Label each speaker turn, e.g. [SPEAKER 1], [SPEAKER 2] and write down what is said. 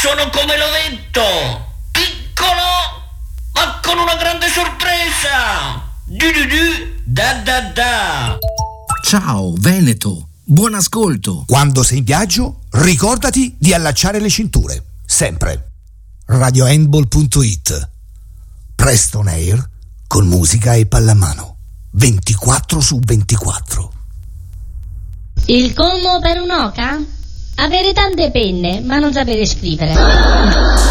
[SPEAKER 1] Sono come l'ho detto, piccolo, ma con una grande sorpresa. Da.
[SPEAKER 2] Ciao Veneto, buon ascolto.
[SPEAKER 3] Quando sei in viaggio, ricordati di allacciare le cinture, sempre. RadioHandball.it. Preston Air con musica e pallamano 24/24.
[SPEAKER 4] Il colmo per un'oca? Avere tante penne ma non sapere scrivere.